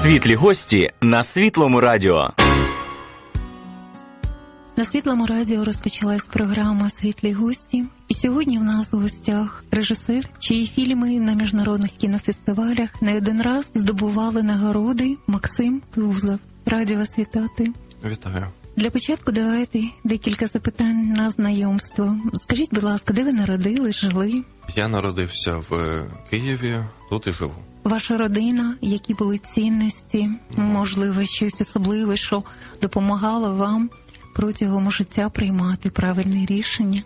Світлі гості на Світлому радіо. На Світлому радіо розпочалась програма «Світлі гості». І сьогодні в нас у гостях режисер, чиї фільми на міжнародних кінофестивалях не один раз здобували нагороди Максим Тузов. Раді вас вітати. Вітаю. Для початку давайте декілька запитань на знайомство. Скажіть, будь ласка, де ви народились, жили? Я народився в Києві, тут і живу. Ваша родина, які були цінності, можливо, щось особливе, що допомагало вам протягом життя приймати правильні рішення?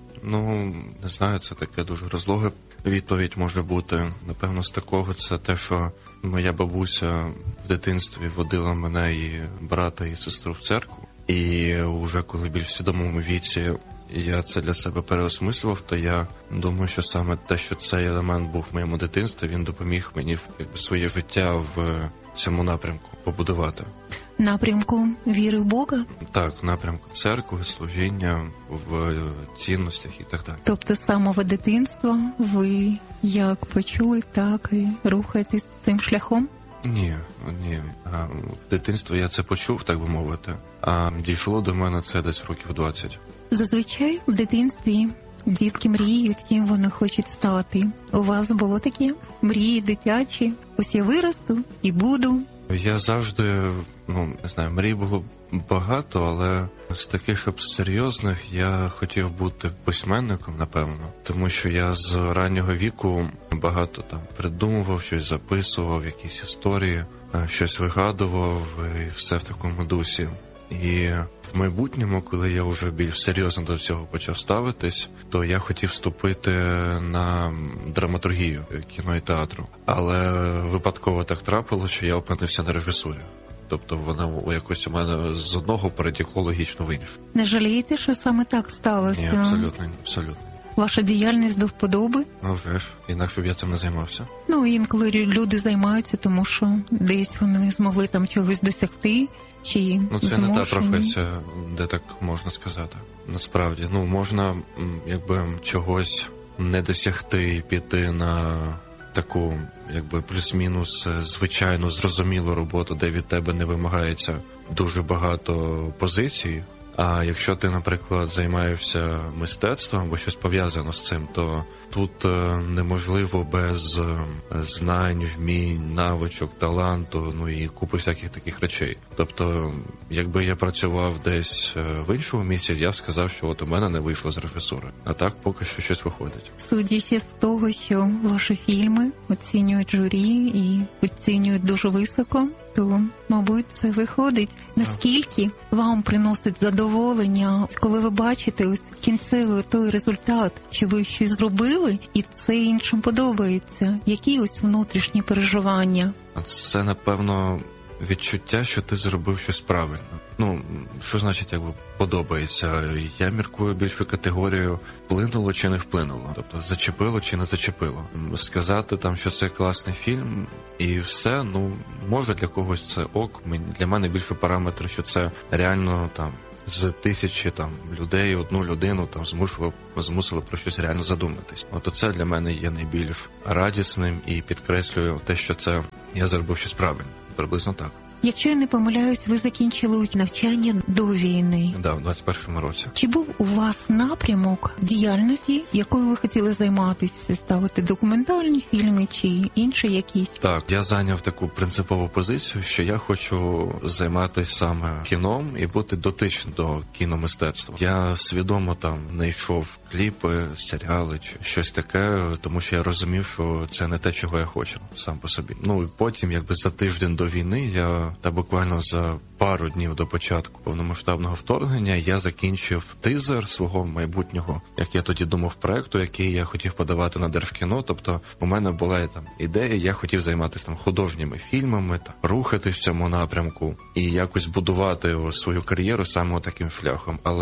Не знаю, це таке дуже розлога відповідь може бути. Напевно, з такого це те, що моя бабуся в дитинстві водила мене і брата, і сестру в церкву. І вже коли більш в свідомому віці я це для себе переосмислював, то я думаю, що саме те, що цей елемент був в моєму дитинстві, він допоміг мені своє життя в цьому напрямку побудувати. Напрямку віри в Бога? Так, в напрямку церкви, служіння, в цінностях і так далі. Тобто з самого дитинства ви як почули, так і рухаєтесь цим шляхом? Ні. В дитинстві я це почув, так би мовити, а дійшло до мене це десь років 20. Зазвичай в дитинстві дітки мріють, ким вони хочуть стати. У вас було такі мрії дитячі? Ось я виросту і буду. Я завжди, не знаю, мрій було багато, але з таких, щоб серйозних, я хотів бути письменником, напевно. Тому що я з раннього віку багато там придумував, щось записував, якісь історії, щось вигадував і все в такому дусі. І в майбутньому, коли я вже більш серйозно до цього почав ставитись, то я хотів вступити на драматургію кіно і театру. Але випадково так трапилося, що я опинився на режисурі. Тобто воно якось у мене з одного перетекло логічно в інше. Не жалієте, що саме так сталося? Ні, абсолютно. Ваша діяльність до вподоби? Вже ж, інакше б я цим не займався. Інколи люди займаються, тому що десь вони не змогли там чогось досягти, чи це змушені. не та професія, де так можна сказати. Насправді, можна чогось не досягти і піти на таку, плюс-мінус звичайну, зрозумілу роботу, де від тебе не вимагається дуже багато позицій. А якщо ти, наприклад, займаєшся мистецтвом або щось пов'язано з цим, то тут неможливо без знань, вмінь, навичок, таланту, і купи всяких таких речей. Тобто, якби я працював десь в іншому місці, я б сказав, що от у мене не вийшло з режисури. А так поки що щось виходить. Судячи з того, що ваші фільми оцінюють журі і оцінюють дуже високо, то, мабуть, це виходить. Наскільки вам приносить задоволення, коли ви бачите ось кінцевий той результат, що ви щось зробили, і це іншим подобається? Які ось внутрішні переживання? Це, напевно, відчуття, що ти зробив щось правильно. Що значить, подобається? Я міркую більшу категорію вплинуло чи не вплинуло. Тобто зачепило чи не зачепило. Сказати що це класний фільм і все, може для когось це ок. Для мене більше параметр, що це реально з 1000 людей одну людину змусило про щось реально задуматись. Це для мене є найбільш радісним і підкреслюю те, що це я зробив щось правильно. Приблизно так. Якщо я не помиляюсь, ви закінчили навчання до війни. Да, в 21-му році. Чи був у вас напрямок діяльності, якою ви хотіли займатися? Ставити документальні фільми чи інші якісь? Так, я зайняв таку принципову позицію, що я хочу займатися саме кіном і бути дотичним до кіномистецтва. Я свідомо не йшов кліпи, серіали чи щось таке, тому що я розумів, що це не те, чого я хочу сам по собі. І потім, за тиждень до війни, буквально за пару днів до початку повномасштабного вторгнення я закінчив тизер свого майбутнього, як я тоді думав, проекту, який я хотів подавати на Держкіно. Тобто у мене була ідея, я хотів займатися художніми фільмами, рухатись в цьому напрямку і якось будувати свою кар'єру саме таким шляхом. Але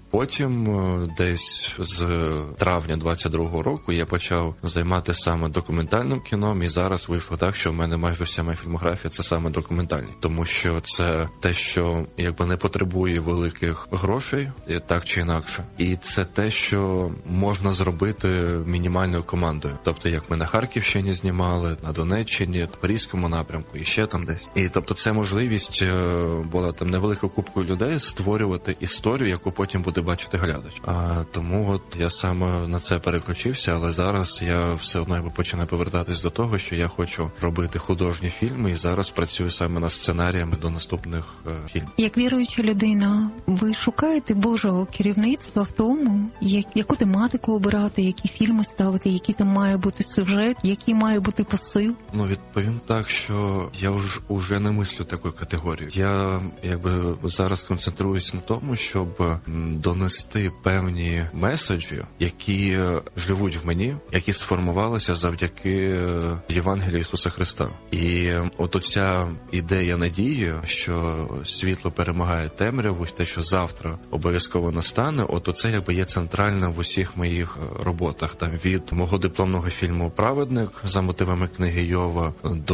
Потім десь з травня 22-го року я почав займатися саме документальним кіном, і зараз вийшло так, що в мене майже вся моя фільмографія – це саме документальні. Тому що це те, що якби не потребує великих грошей, так чи інакше. І це те, що можна зробити мінімальною командою. Тобто, як ми на Харківщині знімали, на Донеччині, в Запорізькому напрямку і ще там десь. І тобто це можливість була там невеликою купкою людей створювати історію, яку потім буде бачити глядач. Тому от я саме на це переключився, але зараз я все одно починаю повертатись до того, що я хочу робити художні фільми, і зараз працюю саме над сценаріями до наступних фільмів. Як віруюча людина, ви шукаєте Божого керівництва в тому, яку тематику обирати, які фільми ставити, який там має бути сюжет, який має бути посил? Відповім так, що я уже не мислю такою категорією. Я зараз концентруюсь на тому, щоб донести певні меседжі, які живуть в мені, які сформувалися завдяки Євангелію Ісуса Христа. І от оця ідея надії, що світло перемагає темряву, те, що завтра обов'язково настане, от оце є центральне в усіх моїх роботах. Там від мого дипломного фільму «Праведник» за мотивами книги Йова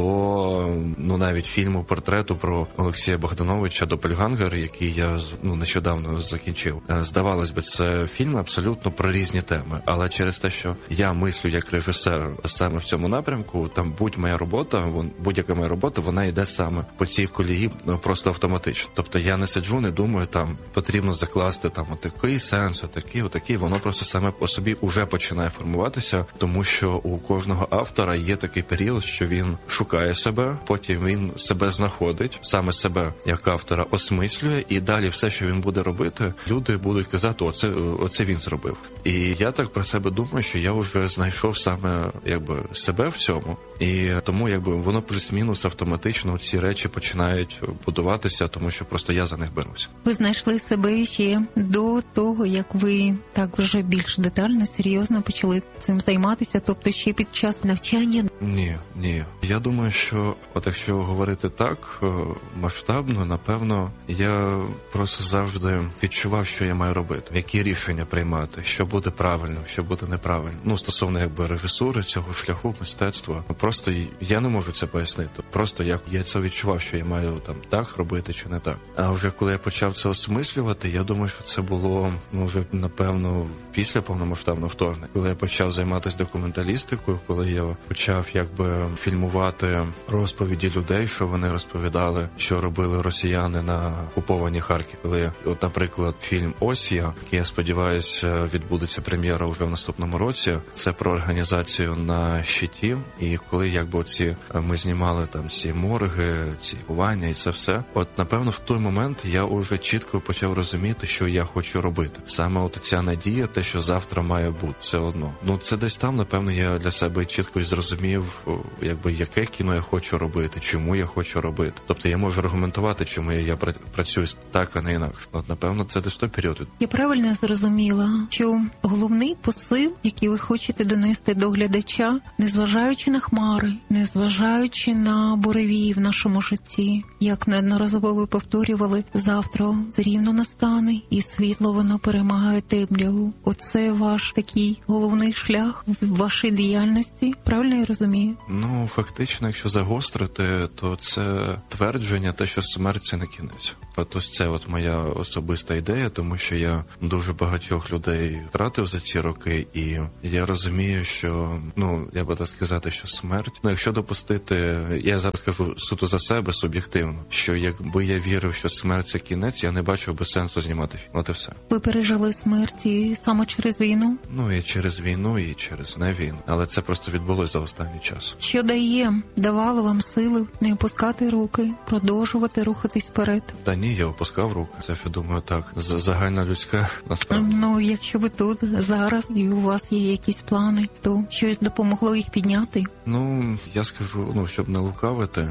до навіть фільму портрету про Олексія Богдановича «Допельгангер», який я нещодавно закінчив. Здавалось би, це фільм абсолютно про різні теми, але через те, що я мислю як режисер саме в цьому напрямку, там будь-яка моя робота, вона йде саме по цій колії просто автоматично. Тобто я не сиджу, не думаю, там потрібно закласти там отакий сенс, отакий, воно просто саме по собі уже починає формуватися, тому що у кожного автора є такий період, що він шукає себе, потім він себе знаходить, саме себе як автора осмислює, і далі все, що він буде робити, люди будуть казати, оце він зробив. І я так про себе думаю, що я вже знайшов саме себе в цьому, і тому воно плюс-мінус автоматично ці речі починають будуватися, тому що просто я за них беруся. Ви знайшли себе ще до того, як ви так вже більш детально, серйозно почали цим займатися, тобто ще під час навчання? Ні. Я думаю, що якщо говорити так масштабно, напевно, я просто завжди відчував, що я маю робити, які рішення приймати, що буде правильно, що буде неправильно. Стосовно режисури цього шляху, мистецтва. Просто я не можу це пояснити. Просто я це відчував, що я маю там так робити чи не так. А вже коли я почав це осмислювати, я думаю, що це було вже напевно після повномасштабного вторгнення. Коли я почав займатися документалістикою, коли я почав фільмувати розповіді людей, що вони розповідали, що робили росіяни на окупованій Харкові. Коли, наприклад, фільм «Осія», який, я сподіваюся, відбудеться прем'єра вже в наступному році, це про організацію на щиті. І коли ми знімали там ці морги, ці ховання і це все, напевно, в той момент я вже чітко почав розуміти, що я хочу робити. Саме ця надія, те, що завтра має бути, все одно. Це десь там, напевно, я для себе чітко і зрозумів, яке кіно я хочу робити, чому я хочу робити. Тобто я можу аргументувати, чому я працюю так, а не інакше. Напевно, це десь той період. Я правильно зрозуміла, що головний посил, який ви хочете донести до глядача, незважаючи на хмари, незважаючи на буревії в нашому житті, як неодноразово ви повторювали, завтра рівно настане, і світло воно перемагає темряву. Оце ваш такий головний шлях в вашій діяльності. Правильно я розумію? Фактично, якщо загострити, то це твердження, те, що смерть – це не кінець. Ось це моя особиста ідея, тому що я дуже багатьох людей втратив за ці роки, і я розумію, що, я би так сказати, що смерть, якщо допустити, я зараз кажу суто за себе, суб'єктивно, що якби я вірив, що смерть – це кінець, я не бачив би сенсу знімати фільм. От і все. Ви пережили смерті саме через війну? І через війну, і через не війну. Але це просто відбулося за останній час. Що давало вам сили не опускати руки, продовжувати рухатись вперед? Та ні, я опускав руки. Це ж, я думаю, так, загальна людська насправді. Якщо ви тут зараз і у вас є якісь плани, то щось допомогло їх підняти? Я скажу, щоб не лукавити,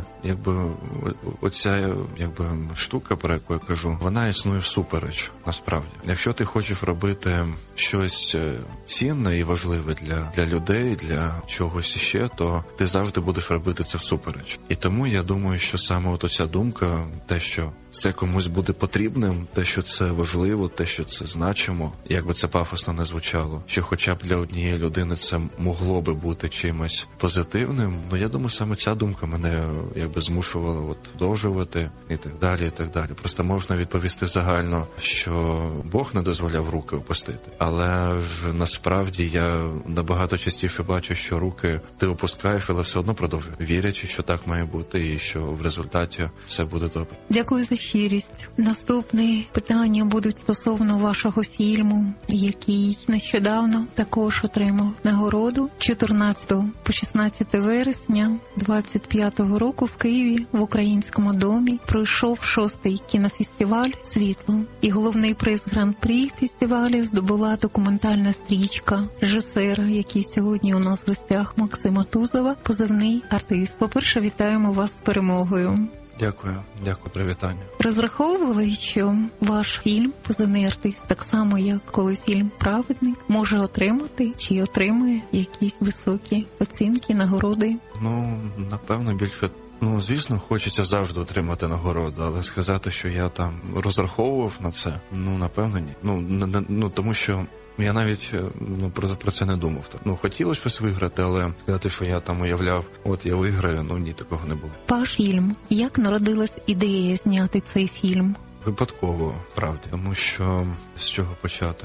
оця штука, про яку я кажу, вона існує всупереч, насправді. Якщо ти хочеш робити щось цінне і важливе для людей, для чогось іще, то ти завжди будеш робити це всупереч. І тому я думаю, що саме оця думка, те, що все комусь буде потрібним, те, що це важливо, те, що це значимо, як би це пафосно не звучало, що хоча б для однієї людини це могло би бути чимось позитивним, я думаю, саме ця думка мене якби змушувала продовжувати і так далі, і так далі. Просто можна відповісти загально, що Бог не дозволяв руки опустити. Але ж насправді я набагато частіше бачу, що руки ти опускаєш, але все одно продовжуєш, вірячи, що так має бути і що в результаті все буде добре. Дякую за щирість. Наступне питання будуть стосовно вашого фільму, який нещодавно також отримав нагороду 14 по 16 вересня 25-го року в Києві в Українському домі пройшов 6-й кінофестиваль «Світло». І головний приз гран-прі фестивалю здобула документальна стрічка режисера, який сьогодні у нас в гостях, Максима Тузова, позивний «Артист». По-перше, вітаємо вас з перемогою. Дякую за вітання. Розраховували, що ваш фільм «Позивний артист», так само як колись фільм «Праведник», може отримати чи отримує якісь високі оцінки, нагороди? Напевно, більше. Звісно, хочеться завжди отримати нагороду, але сказати, що я там розраховував на це, напевно, ні. Тому що я навіть про це не думав. Хотілося щось виграти, але сказати, що я там уявляв, я виграю, ні, такого не було. Ваш фільм. Як народилась ідея зняти цей фільм? Випадково, правді, тому що з чого почати?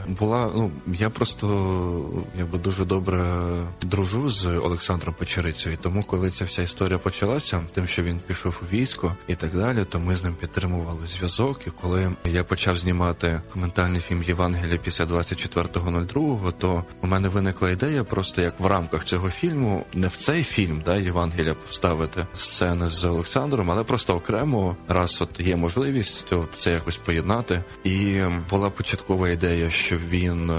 Я просто дуже добре дружу з Олександром Печерицею, тому коли ця вся історія почалася, з тим, що він пішов у військо і так далі, то ми з ним підтримували зв'язок, і коли я почав знімати документальний фільм «Євангелія» після 24.02, то у мене виникла ідея просто як в рамках цього фільму, не в цей фільм, «Євангелія» вставити сцени з Олександром, але просто окремо, раз є можливість, то це якось поєднати. І була початкова ідея, що він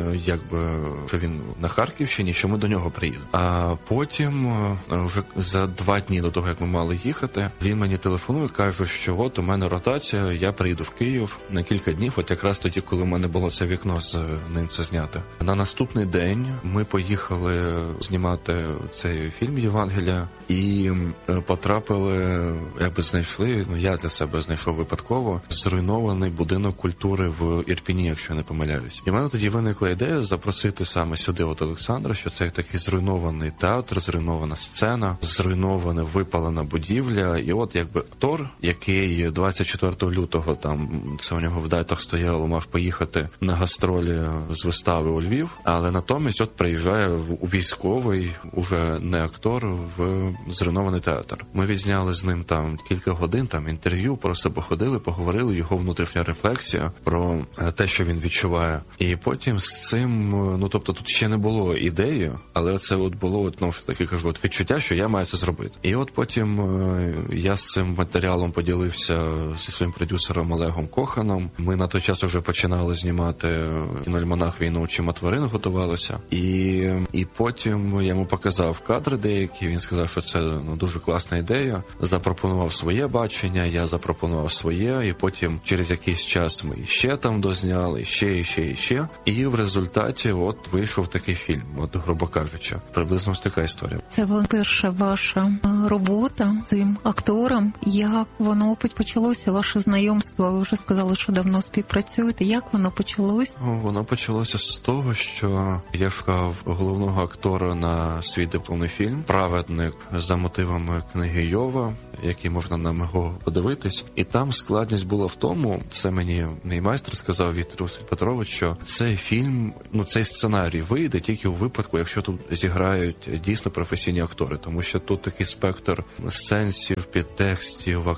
на Харківщині, що ми до нього приїдемо. А потім, вже за 2 дні до того, як ми мали їхати, він мені телефонує, каже, що у мене ротація, я приїду в Київ на кілька днів, якраз тоді, коли в мене було це вікно з ним це зняти. На наступний день ми поїхали знімати цей фільм «Євангелія» і потрапили, знайшли, я для себе знайшов випадково, зруйнований будинок культури в Ірпіні, якщо я не помиляюсь. І в мене тоді виникла ідея запросити саме сюди Олександра, що це такий зруйнований театр, зруйнована сцена, зруйнована випалена будівля. І актор, який 24 лютого це у нього в датах стояло, мав поїхати на гастролі з вистави у Львів, але натомість приїжджає у військовий, уже не актор, в зруйнований театр. Ми відзняли з ним кілька годин, інтерв'ю, просто поговорили, його внутрішня рефлексія про те, що він відчуває. І потім з цим, тут ще не було ідеї, але це було, відчуття, що я маю це зробити. І потім я з цим матеріалом поділився зі своїм продюсером Олегом Коханом. Ми на той час вже починали знімати кіноальманах «Війна очима тварин», готувалися. І потім я йому показав кадри деякі, він сказав, що це дуже класна ідея. Запропонував своє бачення, я запропонував своє, і потім через якийсь час ми ще дозняли, ще. І в результаті вийшов такий фільм, грубо кажучи. Приблизно ось така історія. Це перша ваша робота з цим актором. Як воно почалося, ваше знайомство? Ви вже сказали, що давно співпрацюєте. Як воно почалось? Воно почалося з того, що я шукав головного актора на свій дипломний фільм «Праведник» за мотивами книги Йова, який можна на мого подивитись. І там складність була в тому, це мені мій майстер сказав, Віктор Василь Петрович, що цей фільм, цей сценарій вийде тільки у випадку, якщо тут зіграють дійсно професійні актори, тому що тут такий спектр сенсів, підтекстів,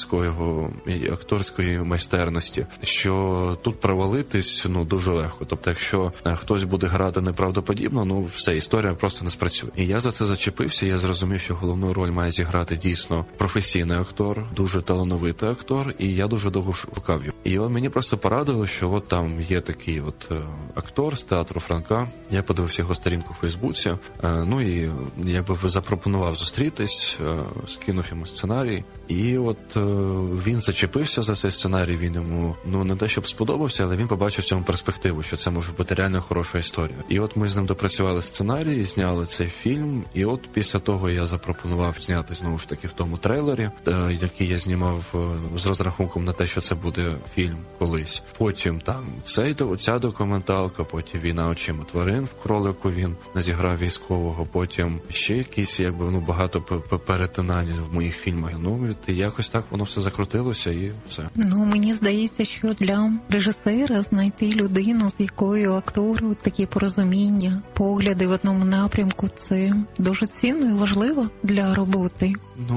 акторської майстерності, що тут провалитись дуже легко. Тобто, якщо хтось буде грати неправдоподібно, все, історія просто не спрацює. І я за це зачепився, я зрозумів, що головну роль має зіграти дійсно професійний актор, дуже талановитий актор, і я дуже довго шукав його. І мені просто порадили, що там є такий актор з театру Франка. Я подивився його сторінку в Фейсбуці, і я запропонував зустрітись, скинув йому сценарій. І він зачепився за цей сценарій, він йому, не те, щоб сподобався, але він побачив в цьому перспективу, що це може бути реально хороша історія. І ми з ним допрацювали сценарій, зняли цей фільм, і після того я запропонував зняти, знову ж таки, в тому трейлері, який я знімав з розрахунком на те, що це буде фільм колись. Потім там ця документалка, потім «Війна очима тварин», в кролику він зіграв військового, потім ще якісь, багато перетинань в моїх фільмах. І якось так воно все закрутилося і все. Мені здається, що для режисера знайти людину, з якою актору такі порозуміння, погляди в одному напрямку, це дуже цінно і важливо для роботи.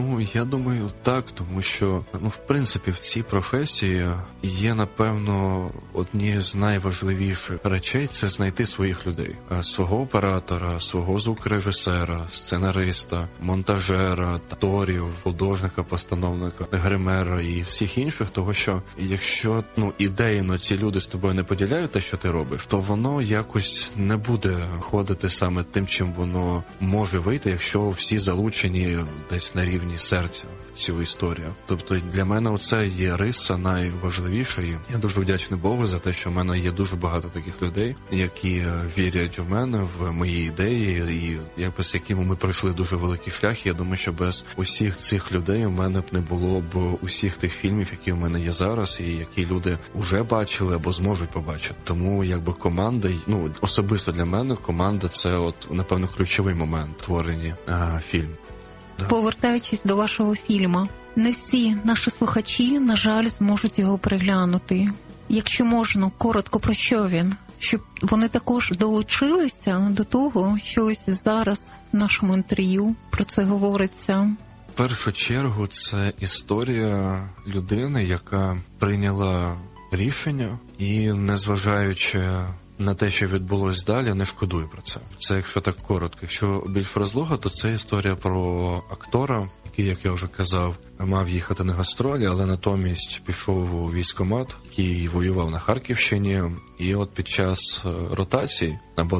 Я думаю, так, тому що, в принципі, в цій професії є, напевно, одні з найважливіших речей – це знайти своїх людей. Свого оператора, свого звукорежисера, сценариста, монтажера, акторів, художника, постановника, гримера і всіх інших, того що якщо, ідейно ці люди з тобою не поділяють те, що ти робиш, то воно якось не буде ходити саме тим, чим воно може вийти, якщо всі залучені десь на рівні серця в цю історію. Тобто для мене оце є риса найважливішою. Я дуже вдячний Богу за те, що в мене є дуже багато таких людей, які вірять в мене, в мої ідеї, і з якими ми пройшли дуже великий шлях. Я думаю, що без усіх цих людей у мене б не було б усіх тих фільмів, які в мене є зараз, і які люди вже бачили або зможуть побачити. Тому команда, особисто для мене команда – це напевно ключовий момент творення фільму. Да. Повертаючись до вашого фільму, не всі наші слухачі, на жаль, зможуть його переглянути. Якщо можна, коротко про що він? Щоб вони також долучилися до того, що ось зараз в нашому інтерв'ю про це говориться. В першу чергу це історія людини, яка прийняла рішення і, незважаючи на те, що відбулось далі, не шкодую про це. Це якщо так коротко. Якщо більш розлога, то це історія про актора, який, як я вже казав, мав їхати на гастролі, але натомість пішов у військкомат, який воював на Харківщині. І під час ротації, або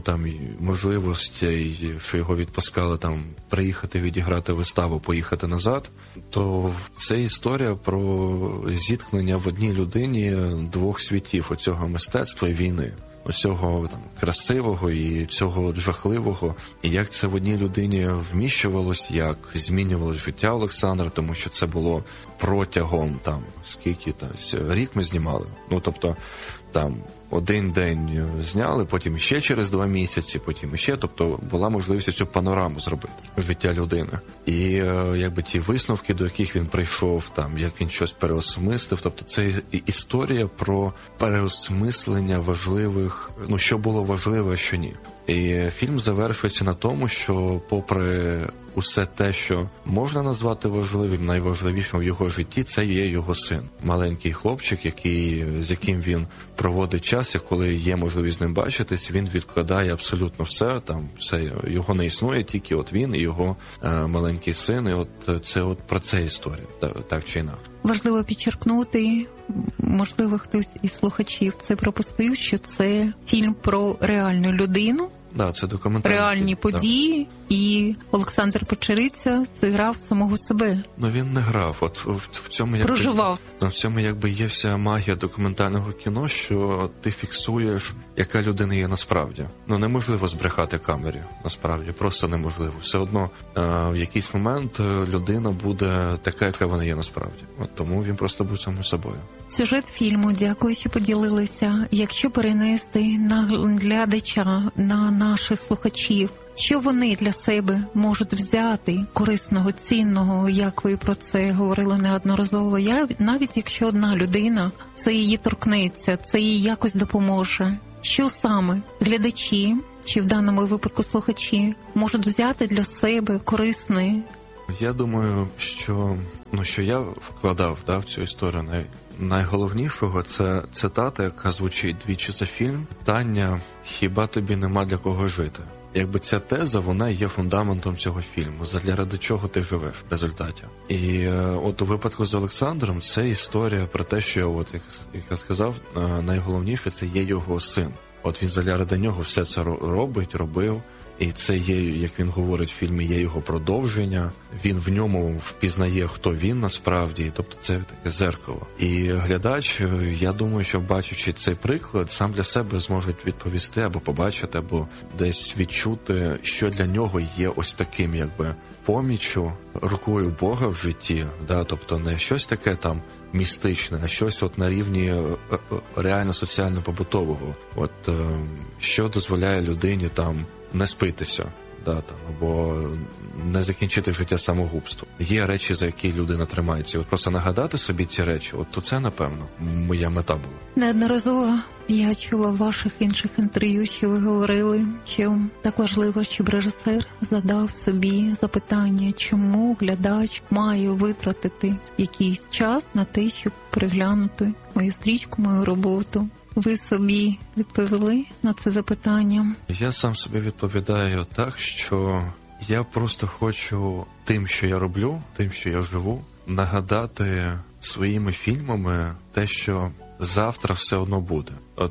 можливості, що його відпускали приїхати відіграти виставу, поїхати назад, то це історія про зіткнення в одній людині двох світів, оцього мистецтва і війни. Оцього красивого і цього жахливого, і як це в одній людині вміщувалось, як змінювалось життя Олександра, тому що це було протягом рік ми знімали. Один день зняли, потім ще через 2 місяці, потім ще, тобто була можливість цю панораму зробити життя людини. І ті висновки, до яких він прийшов, як він щось переосмислив, тобто це історія про переосмислення важливих, що було важливе, а що ні. І фільм завершується на тому, що попри усе те, що можна назвати важливим, найважливішим в його житті, це є його син. Маленький хлопчик, з яким він проводить час, і коли є можливість з ним бачитись, він відкладає абсолютно все, все його не існує, тільки він і його маленький син, і це про це історія, так чи інакше. Важливо підчеркнути, можливо, хтось із слухачів це пропустив, що це фільм про реальну людину, це документальний реальні події, і Олександр Печериця зіграв самого себе. Він не грав. В цьому проживав. В цьому є вся магія документального кіно, що ти фіксуєш, яка людина є насправді. Неможливо збрехати камері, насправді, просто неможливо. Все одно в якийсь момент людина буде така, яка вона є насправді. Тому він просто був самим собою. Сюжет фільму, дякую, що поділилися. Якщо перенести на глядача, на наших слухачів, що вони для себе можуть взяти корисного, цінного, як ви про це говорили неодноразово, навіть якщо одна людина, це її торкнеться, це їй якось допоможе. Що саме глядачі, чи в даному випадку слухачі, можуть взяти для себе корисне? Я думаю, що я вкладав в цю історію найголовнішого – це цитата, яка звучить двічі за фільм. Питання «Хіба тобі нема для кого жити?» Ця теза, вона є фундаментом цього фільму. Заради чого ти живеш в результаті. І у випадку з Олександром це історія про те, що, як я сказав, найголовніше – це є його син. Він заради нього все це робив. І це є, як він говорить в фільмі, є його продовження. Він в ньому впізнає, хто він насправді. Тобто це таке зеркало. І глядач, я думаю, що бачачи цей приклад, сам для себе зможе відповісти або побачити, або десь відчути, що для нього є ось таким, якби, поміччю, рукою Бога в житті. Да? Тобто не щось таке там містичне, а щось от на рівні реально соціально-побутового. От що дозволяє людині там не спитися, да, там, або не закінчити життя самогубством. Є речі, за які людина тримається. От просто нагадати собі ці речі, от то це, напевно, моя мета була. Неодноразово я чула в ваших інших інтерв'ю, що ви говорили, що так важливо, щоб режисер задав собі запитання, чому глядач має витратити якийсь час на те, щоб переглянути мою стрічку, мою роботу. Ви собі відповіли на це запитання? Я сам собі відповідаю так, що я просто хочу тим, що я роблю, тим, що я живу, нагадати своїми фільмами те, що завтра все одно буде. От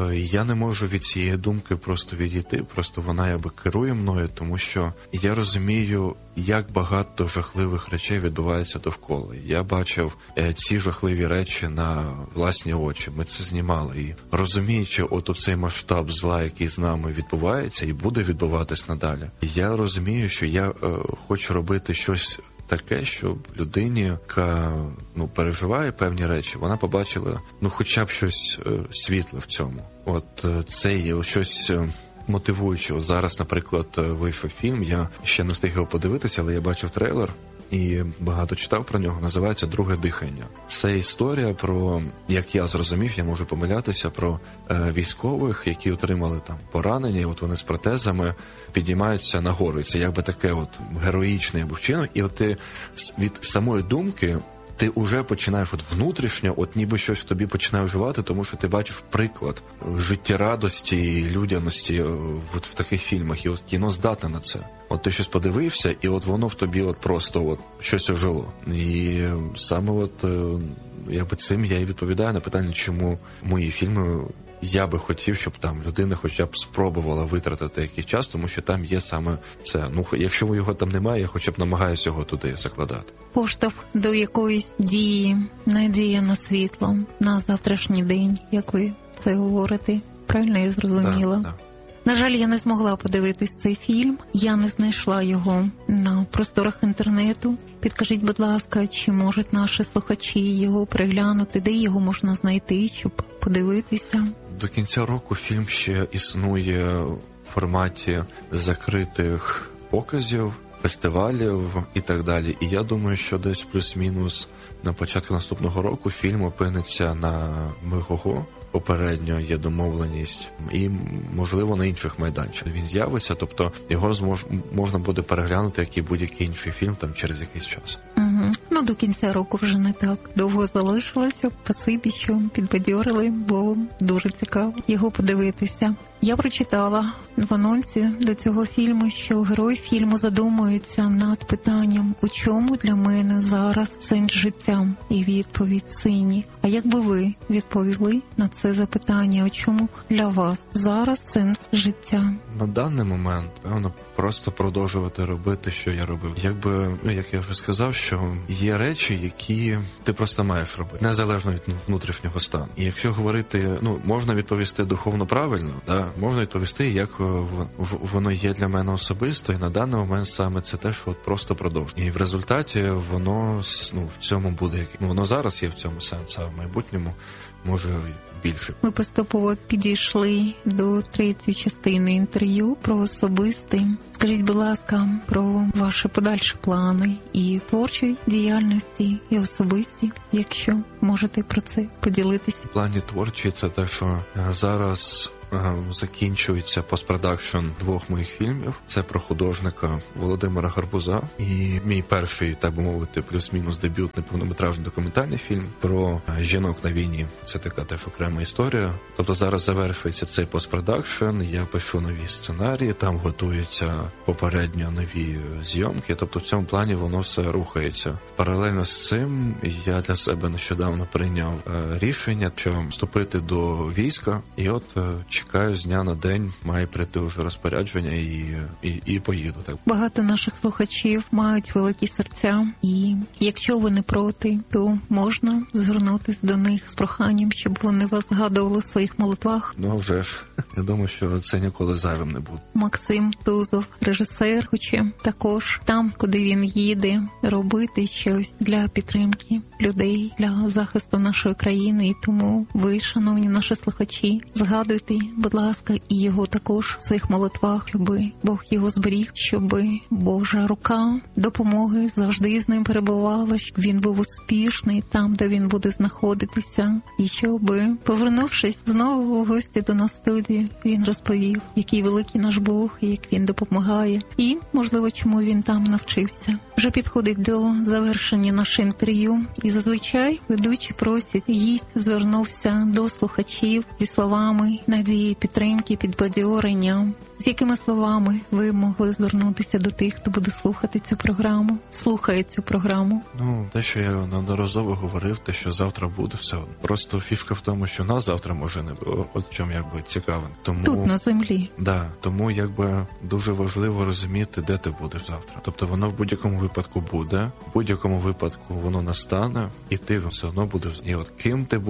я не можу від цієї думки просто відійти, просто вона якби керує мною, тому що я розумію, як багато жахливих речей відбувається довкола. Я бачив ці жахливі речі на власні очі, ми це знімали. І розуміючи от цей масштаб зла, який з нами відбувається і буде відбуватись надалі, я розумію, що я хочу робити щось таке, щоб людині, яка переживає певні речі, вона побачила хоча б щось світле в цьому. От це є щось мотивуюче. Зараз, наприклад, вийшов фільм, я ще не встиг його подивитися, але я бачив трейлер і багато читав про нього, називається «Друге дихання». Це історія про, як я зрозумів, я можу помилятися, про військових, які отримали там поранення, і от вони з протезами підіймаються нагору. І це якби таке от героїчний вчинок, і от ти від самої думки ти вже починаєш от внутрішньо, от ніби щось в тобі починає оживати, тому що ти бачиш приклад життєрадості, людяності от в таких фільмах. І от кіно здатне на це. От ти щось подивився, і от воно в тобі от просто от щось ожило. І саме от якби цим я і відповідаю на питання, чому мої фільми я би хотів, щоб там людина хоча б спробувала витратити якийсь час, тому що там є саме це. Якщо його там немає, я хоча б намагаюся його туди закладати. Поштовх до якоїсь дії, надія на світло, на завтрашній день, як ви це говорите. Правильно я зрозуміла? Да. На жаль, я не змогла подивитись цей фільм. Я не знайшла його на просторах інтернету. Підкажіть, будь ласка, чи можуть наші слухачі його переглянути, де його можна знайти, щоб подивитися? До кінця року фільм ще існує в форматі закритих показів, фестивалів і так далі. І я думаю, що десь плюс-мінус на початку наступного року фільм опиниться на Мегого. Попередньо є домовленість і, можливо, на інших майданчиках він з'явиться, тобто його можна буде переглянути, як і будь-який інший фільм там через якийсь час. До кінця року вже не так довго залишилося. Спасибі, що підбадьорили, бо дуже цікаво його подивитися. Я прочитала в анонсі до цього фільму, що герой фільму задумується над питанням, у чому для мене зараз сенс життя? І відповідь сині. А як би ви відповіли на це запитання, у чому для вас зараз сенс життя? На даний момент, певно, просто продовжувати робити, що я робив. Як я вже сказав, що є речі, які ти просто маєш робити, незалежно від внутрішнього стану. І якщо говорити, можна відповісти духовно правильно, да, можна відповісти, як воно є для мене особисто, і на даний момент саме це те, що от просто продовжує. І в результаті воно в цьому буде, воно зараз є в цьому сенс, а в майбутньому може більше. Ми поступово підійшли до третьої частини інтерв'ю про особисте. Скажіть, будь ласка, про ваші подальші плани і творчої діяльності, і особисті, якщо можете про це поділитися. В плані творчі це те, що зараз закінчується постпродакшн 2 моїх фільмів. Це про художника Володимира Гарбуза. І мій перший, так би мовити, плюс-мінус дебютний повнометражний документальний фільм про жінок на війні. Це така теж окрема історія. Тобто зараз завершується цей постпродакшн, я пишу нові сценарії, там готуються попередньо нові зйомки. Тобто в цьому плані воно все рухається. Паралельно з цим я для себе нещодавно прийняв рішення, що вступити до війська. І от чекаю з дня на день, має прийти вже розпорядження і поїду. Так. Багато наших слухачів мають великі серця, і якщо ви не проти, то можна звернутися до них з проханням, щоб вони вас згадували в своїх молитвах. Ну, вже ж. Я думаю, що це ніколи зайвим не буде. Максим Тузов, режисер, хоче також там, куди він їде, робити щось для підтримки людей, для захисту нашої країни. І тому ви, шановні наші слухачі, згадуйте, будь ласка, і його також в своїх молитвах, щоб Бог його зберіг, щоб Божа рука допомоги завжди з ним перебувала, щоб він був успішний там, де він буде знаходитися, і щоб, повернувшись знову в гості до нас в студію, він розповів, який великий наш Бог, і як він допомагає, і, можливо, чому він там навчився. Вже підходить до завершення наше інтерв'ю, і зазвичай ведучі просять, гість звернувся до слухачів зі словами надії, підтримки, підбадьорення. З якими словами ви могли звернутися до тих, хто буде слухати цю програму, слухає цю програму? Ну, те, що я неодноразово говорив, те, що завтра буде, все одно. Просто фішка в тому, що нас завтра може не було. От в чому якби цікаво. Тому тут, на землі. Да, тому якби дуже важливо розуміти, де ти будеш завтра. Тобто воно в будь-якому випадку буде, в будь-якому випадку воно настане, і ти все одно будеш. І от ким ти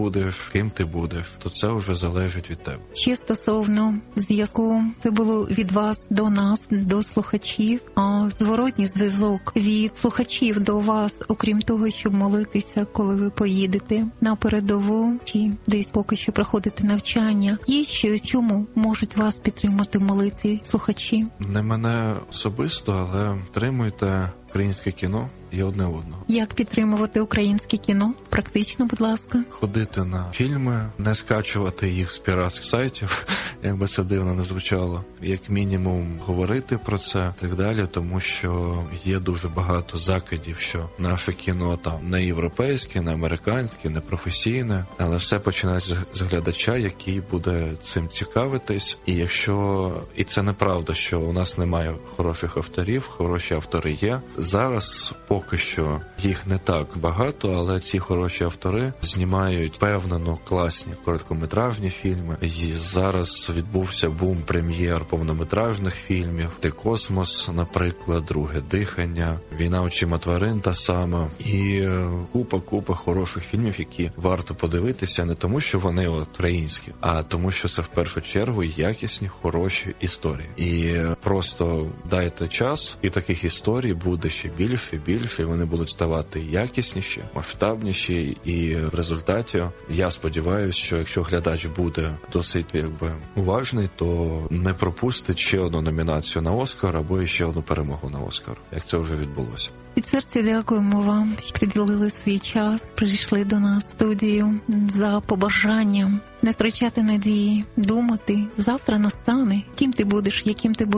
будеш, то це вже залежить від тебе. Ще стосовно зв'язку, це було від вас до нас, до слухачів, а зворотній зв'язок від слухачів до вас, окрім того, щоб молитися, коли ви поїдете на передову, чи десь поки що проходите навчання, є щось, чому можуть вас підтримати в молитві слухачі? Не мене особисто, але підтримуйте українське кіно і одне одного. Як підтримувати українське кіно? Практично, будь ласка. Ходити на фільми, не скачувати їх з піратських сайтів, як би це дивно не звучало. Як мінімум говорити про це і так далі, тому що є дуже багато закидів, що наше кіно там не європейське, не американське, не професійне, але все починається з глядача, який буде цим цікавитись. І якщо і це неправда, що у нас немає хороших авторів, хороші автори є. Зараз поки що їх не так багато, але ці хороші автори знімають впевнено класні короткометражні фільми. І зараз відбувся бум прем'єр повнометражних фільмів. «Ти космос», наприклад, «Друге дихання», «Війна очима тварин» та сама. І купа хороших фільмів, які варто подивитися не тому, що вони українські, а тому, що це в першу чергу якісні, хороші історії. І просто дайте час, і таких історій буде ще більше, і вони будуть ставати якісніші, масштабніші, і в результаті я сподіваюся, що якщо глядач буде досить уважний, то не пропустить ще одну номінацію на Оскар або ще одну перемогу на Оскар, як це вже відбулося. Від серця дякуємо вам, що приділили свій час, прийшли до нас в студію за побажанням не втрачати надії, думати, завтра настане, ким ти будеш, яким ти будеш.